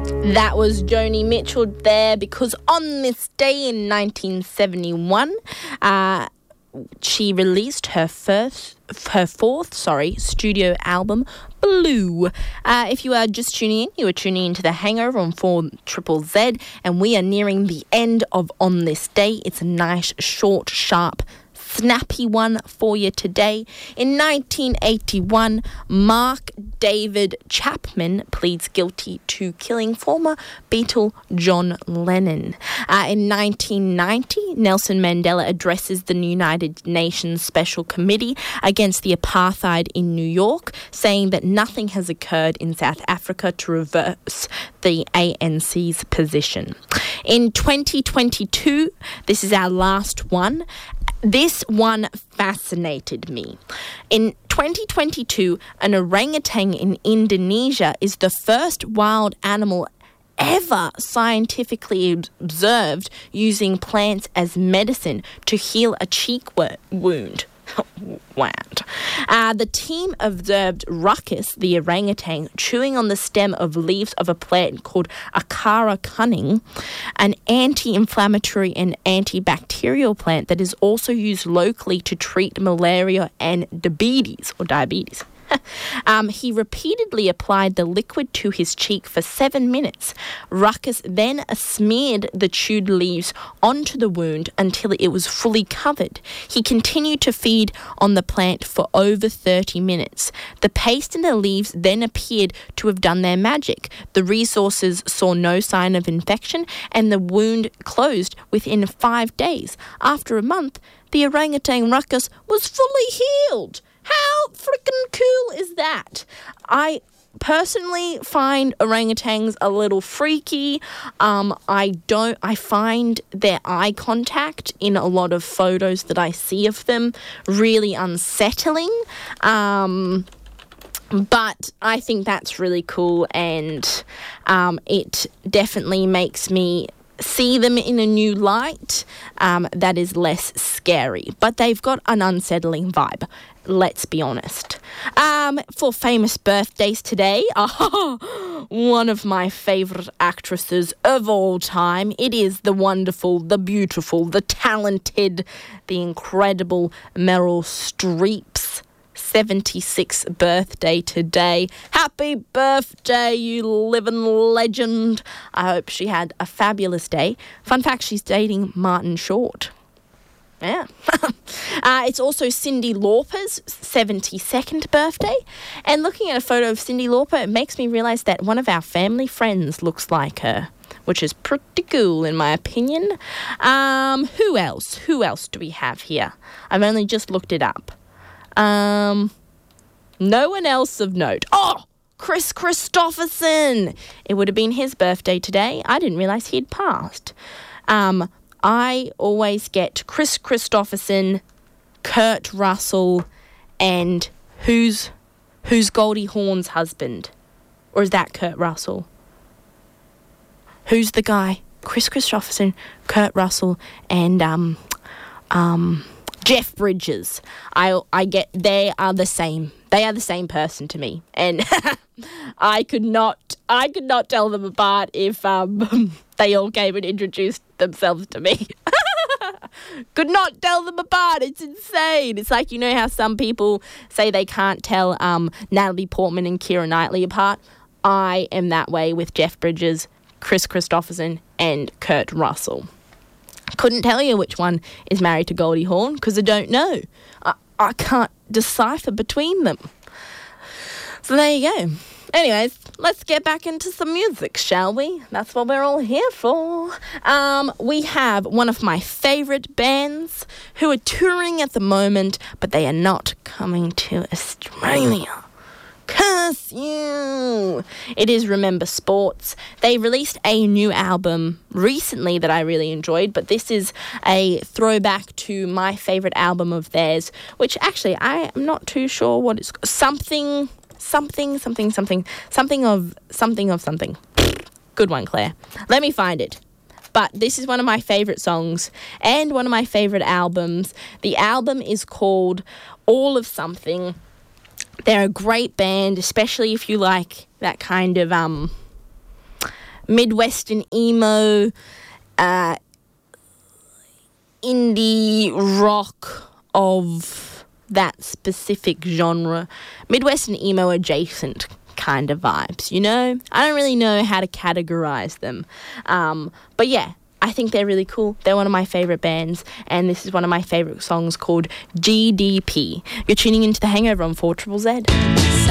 That was Joni Mitchell there, because on this day in 1971, she released her fourth studio album, Blue. If you are just tuning in, you are tuning into The Hangover on 4ZZZ, and we are nearing the end of On This Day. It's a nice, short, sharp, snappy one for you today. In 1981, Mark David Chapman pleads guilty to killing former Beatle John Lennon. In 1990, Nelson Mandela addresses the United Nations Special Committee against the apartheid in New York, saying that nothing has occurred in South Africa to reverse the ANC's position. In 2022, this is our last one. This one fascinated me. In 2022, an orangutan in Indonesia is the first wild animal ever scientifically observed using plants as medicine to heal a cheek wound. Wow. The team observed Ruckus, the orangutan, chewing on the stem of leaves of a plant called Acara cunning, an anti-inflammatory and antibacterial plant that is also used locally to treat malaria and diabetes. He repeatedly applied the liquid to his cheek for 7 minutes. Ruckus then smeared the chewed leaves onto the wound until it was fully covered. He continued to feed on the plant for over 30 minutes. The paste and the leaves then appeared to have done their magic. The resources saw no sign of infection, and the wound closed within 5 days. After a month, the orangutan Ruckus was fully healed. How freaking cool is that? I personally find orangutans a little freaky. I find their eye contact in a lot of photos that I see of them really unsettling. But I think that's really cool, and it definitely makes me see them in a new light that is less scary. But they've got an unsettling vibe, let's be honest. For famous birthdays today, one of my favourite actresses of all time. It is the wonderful, the beautiful, the talented, the incredible Meryl Streep's 76th birthday today. Happy birthday, you living legend. I hope she had a fabulous day. Fun fact, she's dating Martin Short. Yeah. It's also Cyndi Lauper's 72nd birthday. And looking at a photo of Cyndi Lauper, it makes me realise that one of our family friends looks like her, which is pretty cool in my opinion. Who else? Who else do we have here? I've only just looked it up. No one else of note. Oh, Chris Christopherson. It would have been his birthday today. I didn't realise he had passed. I always get Chris Christopherson, Kurt Russell, and who's Goldie Hawn's husband? Or is that Kurt Russell? Who's the guy? Chris Christopherson, Kurt Russell, and Jeff Bridges. I get they are the same. They are the same person to me, and I could not tell them apart if they all came and introduced themselves to me. Could not tell them apart. It's insane. It's like, you know how some people say they can't tell Natalie Portman and Keira Knightley apart? I am that way with Jeff Bridges, Chris Christopherson, and Kurt Russell. Couldn't tell you which one is married to Goldie Hawn because I don't know. I can't decipher between them. So there you go. Anyways, let's get back into some music, shall we? That's what we're all here for. We have one of my favourite bands who are touring at the moment, but they are not coming to Australia. Curse you! It is Remember Sports. They released a new album recently that I really enjoyed, but this is a throwback to my favourite album of theirs, which actually I am not too sure what it's something. Good one, Claire. Let me find it. But this is one of my favourite songs and one of my favourite albums. The album is called All of Something. They're a great band, especially if you like that kind of Midwestern emo, indie rock of that specific genre. Midwestern emo adjacent kind of vibes, you know? I don't really know how to categorize them. But yeah, I think they're really cool. They're one of my favourite bands, and this is one of my favourite songs called GDP. You're tuning into The Hangover on 4ZZZ.